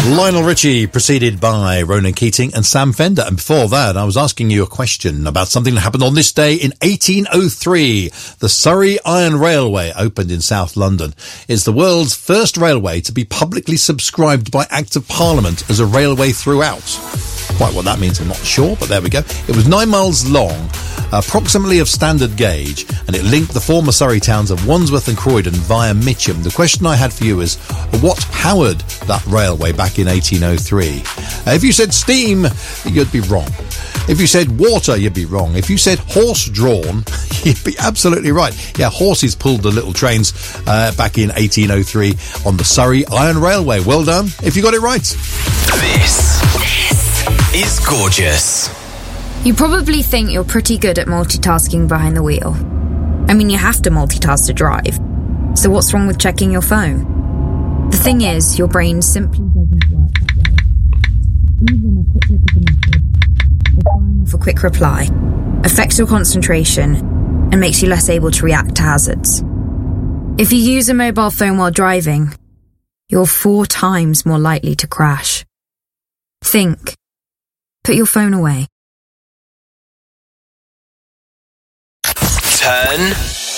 Lionel Richie, preceded by Ronan Keating and Sam Fender. And before that, I was asking you a question about something that happened on this day in 1803. The Surrey Iron Railway opened in South London. It's the world's first railway to be publicly subscribed by Act of Parliament as a railway throughout. Quite what that means, I'm not sure, but there we go. It was 9 miles long, approximately of standard gauge, and it linked the former Surrey towns of Wandsworth and Croydon via Mitcham. The question I had for you is, what powered that railway back in 1803? If you said steam, you'd be wrong. If you said water, you'd be wrong. If you said horse-drawn, you'd be absolutely right. Yeah, horses pulled the little trains back in 1803 on the Surrey Iron Railway. Well done if you got it right. This is gorgeous. You probably think you're pretty good at multitasking behind the wheel. I mean, you have to multitask to drive. So what's wrong with checking your phone? The thing is, your brain simply doesn't work that way. Even a quick look at the message, or firing off a quick reply, affects your concentration and makes you less able to react to hazards. If you use a mobile phone while driving, you're 4 times more likely to crash. Think. Put your phone away. Turn